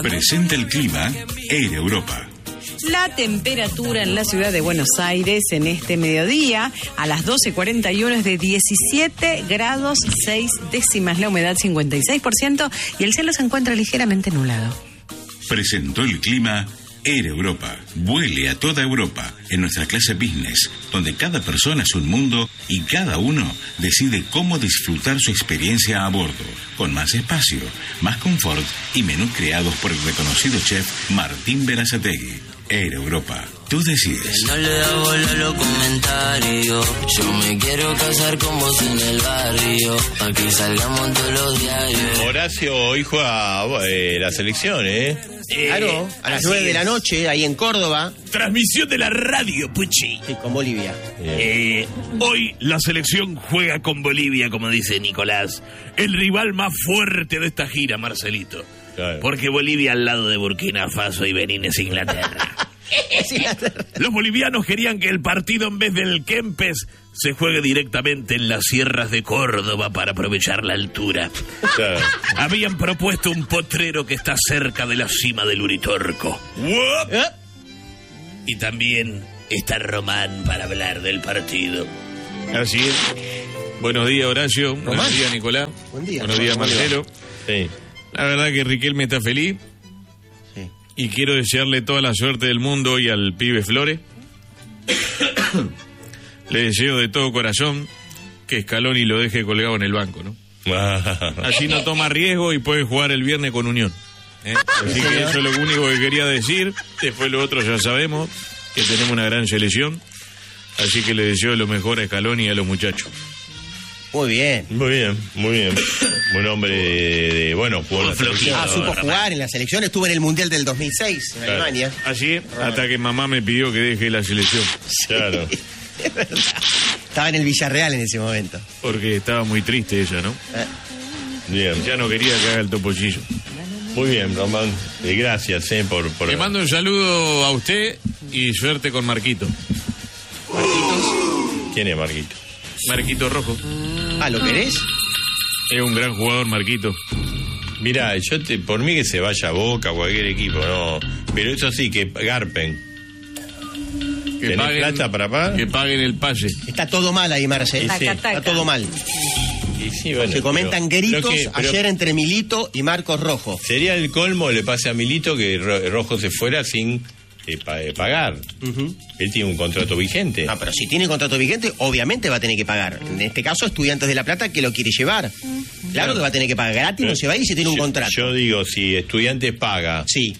Presenta el clima Air Europa. La temperatura en la ciudad de Buenos Aires en este mediodía a las 12:41 es de 17 grados 6 décimas, la humedad 56% y el cielo se encuentra ligeramente nublado. Presentó el clima Air Europa. Vuele a toda Europa en nuestra clase business, donde cada persona es un mundo y cada uno decide cómo disfrutar su experiencia a bordo, con más espacio, más confort y menús creados por el reconocido chef Martín Berazategui. Air Europa, tú decides. No le da bola a los comentarios. Yo me quiero casar con vos en el barrio. Aquí salgamos todos los diarios. Horacio hoy juega la selección, Claro, a las 9 de la noche, ahí en Córdoba. Transmisión de la radio, Puchi. Sí, con Bolivia. Hoy la selección juega con Bolivia, como dice Nicolás. El rival más fuerte de esta gira, Marcelito. Claro. Porque Bolivia al lado de Burkina Faso y Benín es Inglaterra. Los bolivianos querían que el partido, en vez del Kempes, se juegue directamente en las sierras de Córdoba para aprovechar la altura. Claro. Habían propuesto un potrero que está cerca de la cima del Uritorco. Y también está Román para hablar del partido. Así es. Buenos días, Horacio. Buenos días, Nicolás. Buen día. Buenos días, Marcelo. Sí. La verdad que Riquelme está feliz. Sí. Y quiero desearle toda la suerte del mundo hoy al pibe Flores. Le deseo de todo corazón que Scaloni lo deje colgado en el banco, ¿no? Así no toma riesgo y puede jugar el viernes con Unión. Así que eso es lo único que quería decir. Después lo otro ya sabemos, que tenemos una gran selección. Así que le deseo lo mejor a Scaloni y a los muchachos. Muy bien. Muy bien, muy bien. Un hombre de bueno, jugó en la selección. Supo jugar en la selección, estuvo en el Mundial del 2006 en Alemania. Así es, hasta que mamá me pidió que deje la selección. Claro. Es verdad. Estaba en el Villarreal en ese momento. Porque estaba muy triste ella, ¿no? Bien. Ya no quería que haga el topollillo. Muy bien, Román. Gracias, por... Le mando un saludo a usted y suerte con Marquito. ¿Quién es Marquito? Marquito Rojo. ¿Lo querés? Es un gran jugador, Marquito. Mirá, por mí que se vaya a Boca o cualquier equipo, no. Pero eso sí, que garpen. Que ¿Tenés paguen, plata para pagar? Que paguen el pase. Está todo mal ahí, Marcel. Sí. Está todo mal. Y sí, bueno, Se comentan gritos pero ayer entre Milito y Marcos Rojo. Sería el colmo, le pase a Milito, que Rojo se fuera sin pagar. Él tiene un contrato vigente. Pero si tiene contrato vigente, obviamente va a tener que pagar. En este caso, Estudiantes de La Plata que lo quiere llevar. Claro que va a tener que pagar. Gratis no se va a ir si tiene un contrato. Yo digo, si Estudiantes paga, sí.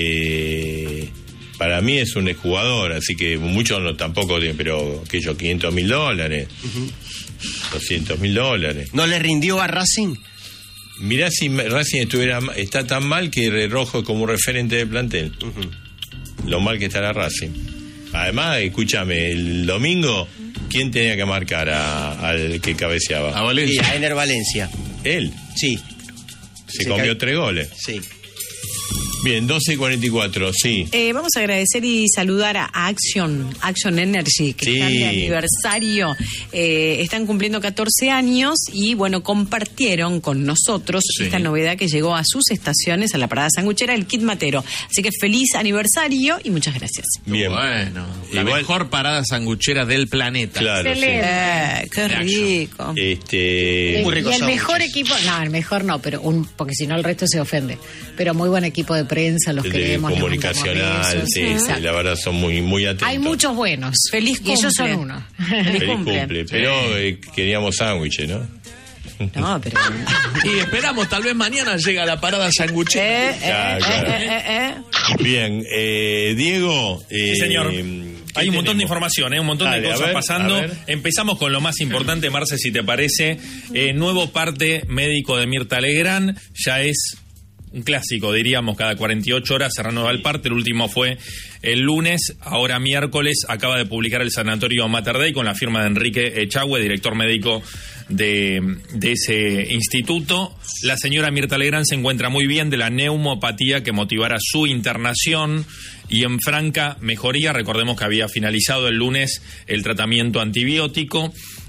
Para mí es un exjugador, así que muchos no tampoco, pero que yo, $500.000, $200.000. ¿No le rindió a Racing? Mirá si Racing está tan mal que Rojo es como un referente de plantel. Lo mal que estará Racing. Además, escúchame, el domingo, ¿quién tenía que marcar al que cabeceaba? A Valencia. Sí, a Ener Valencia. Él. Sí. Se comió 3 goles. Sí. Bien, 12:44, sí. Vamos a agradecer y saludar a Action Energy, que están de aniversario. Están cumpliendo 14 años y, bueno, compartieron con nosotros esta novedad que llegó a sus estaciones, a la parada sanguchera, el kit matero. Así que feliz aniversario y muchas gracias. Bien. Bueno, la mejor parada sanguchera del planeta. Claro, Excelente. Qué rico. Muy rico. Y el sándwiches. mejor equipo, no, el mejor no, pero porque si no el resto se ofende. Pero muy buen equipo de prensa, los de queremos. comunicacional, los sí, mandamos la verdad son muy atentos. Hay muchos buenos. Feliz Y cumple. ellos son uno. Feliz cumple. Pero queríamos sándwiches, ¿no? No, pero... Y esperamos, tal vez mañana llega la parada sanguchera. Bien, Diego. Sí, señor. Hay un montón de información, un montón de cosas pasando. Empezamos con lo más importante, Marce, si te parece. Nuevo parte médico de Mirta Legrand. Ya es un clásico, diríamos, cada 48 horas se renueva el parte. El último fue el lunes, ahora miércoles acaba de publicar el Sanatorio Mater Dei con la firma de Enrique Echagüe, director médico de ese instituto. La señora Mirta Legrand se encuentra muy bien de la neumopatía que motivara su internación y en franca mejoría. Recordemos que había finalizado el lunes el tratamiento antibiótico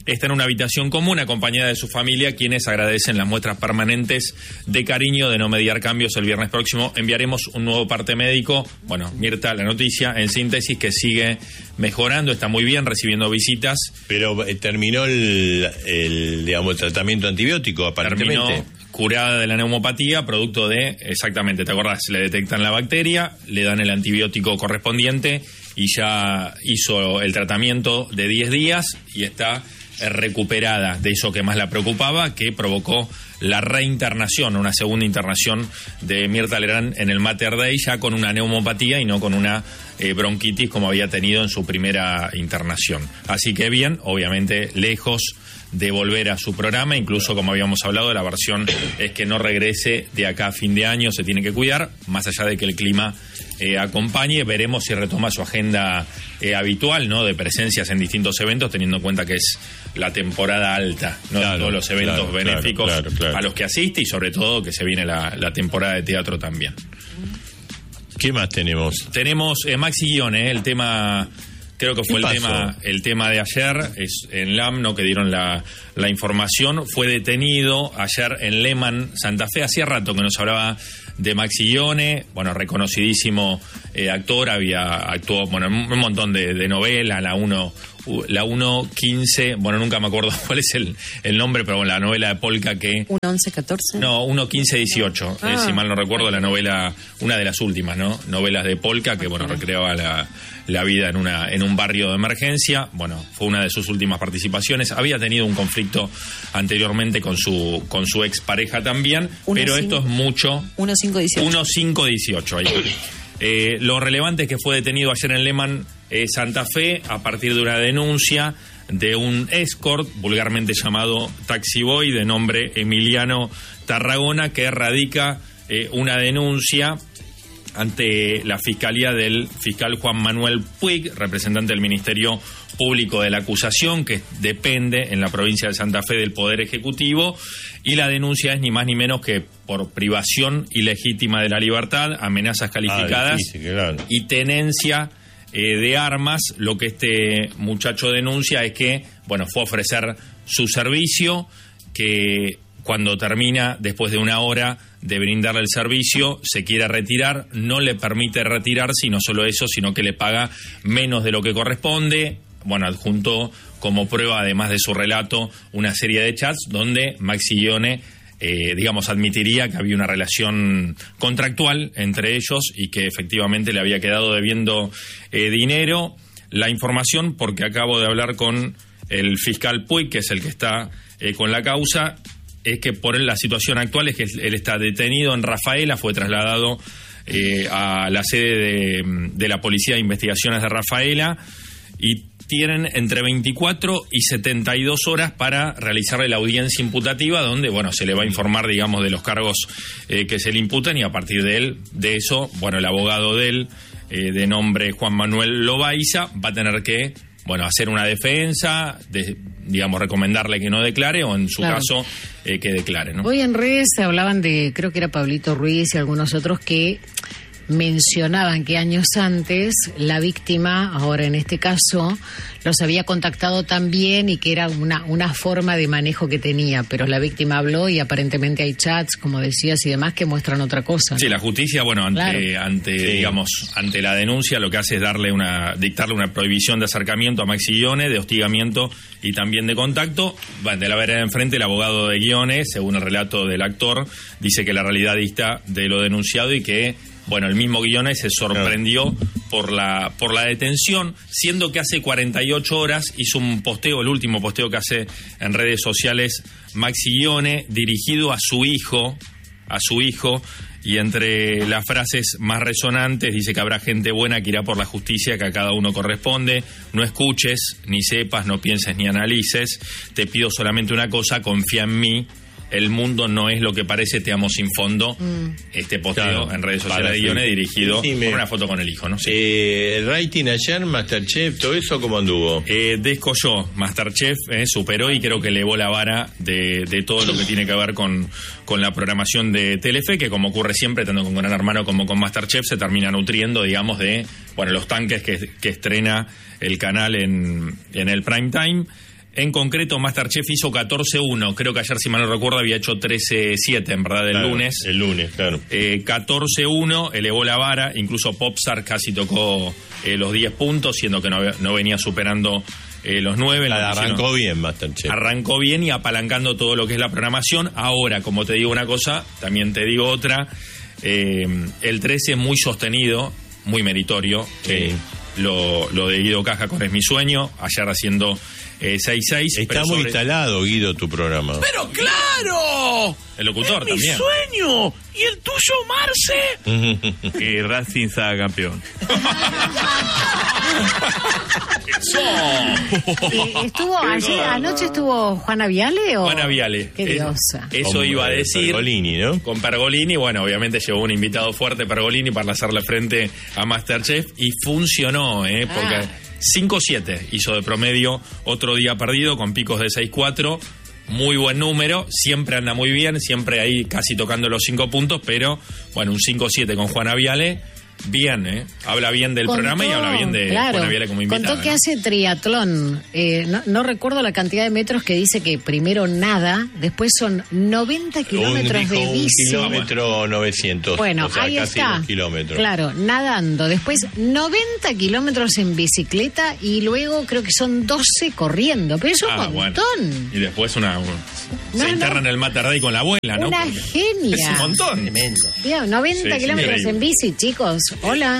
está en una habitación común acompañada de su familia, quienes agradecen las muestras permanentes de cariño de no mediar cambios. El viernes próximo enviaremos un nuevo parte médico. Bueno, Mirta, la noticia en síntesis que sigue mejorando, está muy bien, recibiendo visitas. Pero terminó el tratamiento antibiótico, aparentemente. Terminó curada de la neumopatía, producto de, exactamente, ¿te acordás? Le detectan la bacteria, le dan el antibiótico correspondiente y ya hizo el tratamiento de 10 días y está recuperada de eso que más la preocupaba, que provocó la reinternación, una segunda internación de Mirta Legrand en el Mater Dei, ya con una neumopatía y no con una bronquitis como había tenido en su primera internación. Así que bien, obviamente lejos de volver a su programa, incluso como habíamos hablado, la versión es que no regrese de acá a fin de año, se tiene que cuidar, más allá de que el clima acompañe. Veremos si retoma su agenda habitual, ¿no?, de presencias en distintos eventos, teniendo en cuenta que es la temporada alta, ¿no?, claro, todos los eventos benéficos claro. a los que asiste, y sobre todo que se viene la temporada de teatro también. ¿Qué más tenemos? Tenemos Maxi Guione, el tema... Creo que fue el tema de ayer, es en LAM, ¿no?, que dieron la información. Fue detenido ayer en Lehmann, Santa Fe. Hacía rato que nos hablaba de Maxi Guione, bueno, reconocidísimo actor, actuó, bueno, en un montón de novelas, la 1.15, bueno, nunca me acuerdo cuál es el nombre, pero bueno, la novela de Polka que... 1.11.14. No, 1.15.18, si mal no recuerdo, la novela, una de las últimas, ¿no?, novelas de Polka, que bueno, recreaba la vida en un barrio de emergencia. Bueno, fue una de sus últimas participaciones. Había tenido un conflicto anteriormente con su expareja también, pero esto es mucho. 1.5.18. Ahí. Lo relevante es que fue detenido ayer en Lehmann, Santa Fe, a partir de una denuncia de un escort, vulgarmente llamado Taxi Boy, de nombre Emiliano Tarragona, que radica una denuncia ante la fiscalía del fiscal Juan Manuel Puig, representante del Ministerio Público de la acusación, que depende en la provincia de Santa Fe del Poder Ejecutivo, y la denuncia es ni más ni menos que por privación ilegítima de la libertad, amenazas calificadas y tenencia de armas. Lo que este muchacho denuncia es que, bueno, fue a ofrecer su servicio, que cuando termina, después de una hora de brindarle el servicio, se quiere retirar, no le permite retirarse, y no solo eso, sino que le paga menos de lo que corresponde. Bueno, adjuntó como prueba, además de su relato, una serie de chats donde Maxi Guione, admitiría que había una relación contractual entre ellos y que efectivamente le había quedado debiendo dinero. La información, porque acabo de hablar con el fiscal Puig, que es el que está con la causa, es que por la situación actual es que él está detenido en Rafaela, fue trasladado a la sede de la Policía de Investigaciones de Rafaela, y tienen entre 24 y 72 horas para realizarle la audiencia imputativa, donde, bueno, se le va a informar, digamos, de los cargos que se le imputan, y a partir de eso, bueno, el abogado de él, de nombre Juan Manuel Lobaiza, va a tener que, bueno, hacer una defensa, recomendarle que no declare, o en su caso que declare, ¿no? Hoy en redes se hablaban de, creo que era Pablito Ruiz y algunos otros, que mencionaban que años antes la víctima, ahora en este caso, los había contactado también, y que era una forma de manejo que tenía, pero la víctima habló y aparentemente hay chats, como decías, y demás, que muestran otra cosa. Sí, la justicia, bueno, ante la denuncia, lo que hace es dictarle una prohibición de acercamiento a Maxi Guione, de hostigamiento y también de contacto. De la vereda de enfrente, el abogado de Guione, según el relato del actor, dice que la realidad dista de lo denunciado, y que, bueno, el mismo Guione se sorprendió por la detención, siendo que hace 48 horas hizo un posteo, el último posteo que hace en redes sociales Maxi Guione, dirigido a su hijo, y entre las frases más resonantes dice que habrá gente buena que irá por la justicia que a cada uno corresponde. No escuches, ni sepas, no pienses ni analices. Te pido solamente una cosa, confía en mí. El mundo no es lo que parece, te amo sin fondo. Este posteo en redes sociales de Guione, dirigido con una foto con el hijo, ¿no? Sí. El rating ayer, Masterchef, todo eso, ¿cómo anduvo? Descolló Masterchef, superó, y creo que elevó la vara de todo lo que tiene que ver con la programación de Telefe, que, como ocurre siempre, tanto con Gran Hermano como con Masterchef, se termina nutriendo, digamos, de, bueno, los tanques que estrena el canal en el prime time. En concreto, Masterchef hizo 14-1. Creo que ayer, si mal no recuerdo, había hecho 13-7, en verdad, el lunes. El lunes, claro. 14-1, elevó la vara. Incluso Popstar casi tocó los 10 puntos, siendo que no venía superando los 9. Arrancó bien Masterchef. Arrancó bien y apalancando todo lo que es la programación. Ahora, como te digo una cosa, también te digo otra. El 13 muy sostenido, muy meritorio. Sí. Lo de Guido Caja con Es mi sueño, ayer haciendo 6-6. Está muy instalado, Guido, tu programa. ¡Pero claro! El locutor ¡Es también. mi sueño! ¿Y el tuyo, Marce? Que Racing salga campeón. Anoche estuvo Juana Viale o Juana Viale. Qué diosa. Eso iba a decir. Pergolini, ¿no? Con Pergolini, bueno, obviamente llevó un invitado fuerte, Pergolini, para hacerle frente a Masterchef y funcionó, porque 5-7 hizo de promedio, otro día perdido con picos de 6-4. Muy buen número, siempre anda muy bien, siempre ahí casi tocando los 5 puntos, pero bueno, un 5-7 con Juana Viale, bien, habla bien del programa y habla bien de Juana Viale como invitada. Contó que hace triatlón, no recuerdo la cantidad de metros que dice que primero nada, después son 90 kilómetros de bici. 1 kilómetro 900, bueno, o sea, ahí casi está. 2 kilómetros. Claro, nadando, después 90 kilómetros en bicicleta y luego creo que son 12 corriendo, pero es un montón. Bueno. Y después se interna en el Mater Dei con la abuela, ¿no? Una Porque genia. es un montón. Tremendo. Tío, 90 kilómetros increíble. en bici, chicos. Hola.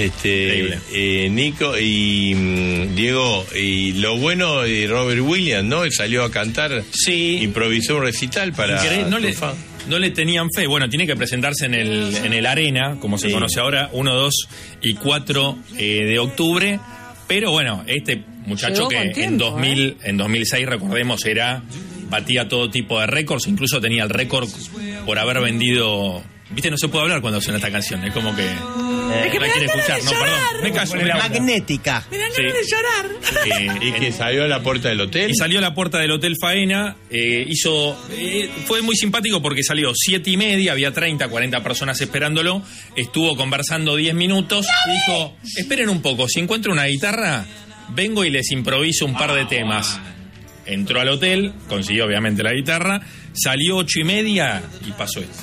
Nico y Diego, y lo bueno de Robert Williams, ¿no? Él salió a cantar, improvisó un recital para no le tenían fe. Bueno, tiene que presentarse en el Arena, como se conoce ahora, 1, 2 y 4 de octubre. Pero bueno, este muchacho que en 2006, recordemos, batía todo tipo de récords, incluso tenía el récord por haber vendido. Viste, no se puede hablar cuando suena esta canción, es como que es que la quiere escuchar, no, perdón. Me callo. Magnética. Me dan ganas de llorar. Y que salió a la puerta del hotel. Y salió a la puerta del Hotel Faena, fue muy simpático porque salió 7:30, había 30, 40 personas esperándolo, estuvo conversando 10 minutos, y dijo, esperen un poco, si encuentro una guitarra, vengo y les improviso un par de temas. Entró al hotel, consiguió obviamente la guitarra, salió 8:30 y pasó esto.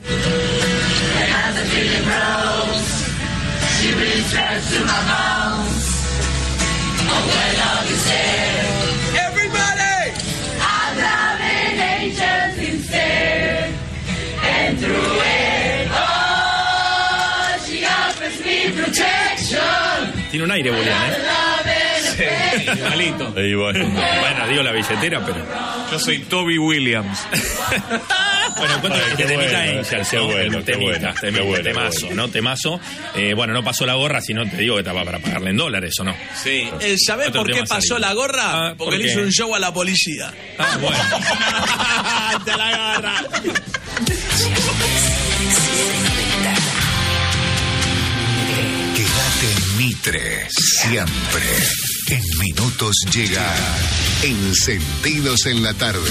Tiene un aire, Julián, malito. Bueno, digo la billetera, pero yo soy Toby Williams. Bueno, cuento que temita Angels, ¿no? Bueno, temazo, ¿no? Temazo. Bueno, no pasó la gorra, si no te digo que estaba para pagarle en dólares, ¿o no? Sí. ¿Sabés por qué pasó la gorra? Porque le hizo un show a la policía. Bueno. ¡Te la gorra! Quédate en Mitre, siempre. En minutos llega Encendidos en la Tarde.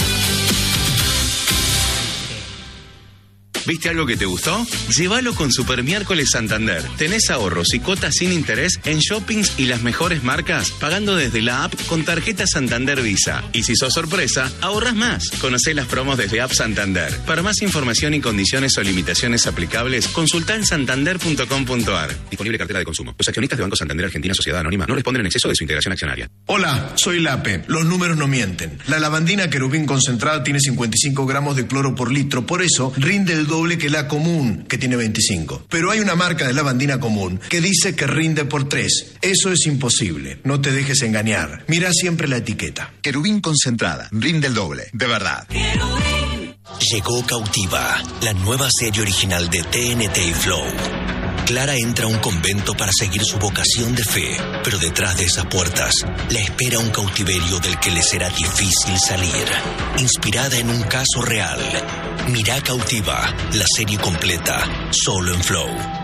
¿Viste algo que te gustó? Llévalo con Super Miércoles Santander. Tenés ahorros y cuotas sin interés en shoppings y las mejores marcas, pagando desde la app con tarjeta Santander Visa. Y si sos sorpresa, ahorrás más. Conocé las promos desde App Santander. Para más información y condiciones o limitaciones aplicables, consultá en santander.com.ar. Disponible cartera de consumo. Los accionistas de Banco Santander Argentina Sociedad Anónima no responden en exceso de su integración accionaria. Hola, soy Lape. Los números no mienten. La lavandina Querubín concentrada tiene 55 gramos de cloro por litro, por eso rinde el doble que la común, que tiene 25. Pero hay una marca de lavandina común que dice que rinde por 3. Eso es imposible. No te dejes engañar. Mira siempre la etiqueta. Querubín concentrada, rinde el doble, de verdad. Llegó Cautiva, la nueva serie original de TNT y Flow. Clara entra a un convento para seguir su vocación de fe, pero detrás de esas puertas la espera un cautiverio del que le será difícil salir. Inspirada en un caso real, Mirá Cautiva, la serie completa, solo en Flow.